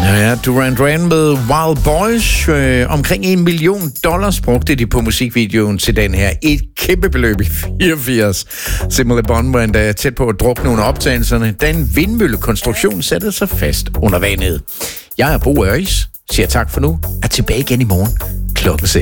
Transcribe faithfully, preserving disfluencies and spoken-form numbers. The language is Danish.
Ja, ja, Duran Duran med Wild Boys. Øh, omkring en million dollars brugte de på musikvideoen til den her. Et kæmpe beløb i fireogfirs. Simple Le Bon var endda tæt på at drukne under optagelserne, da en vindmøllekonstruktion satte sig fast under vandet. Jeg er Bo Øris, siger tak for nu, er tilbage igen i morgen klokken seks.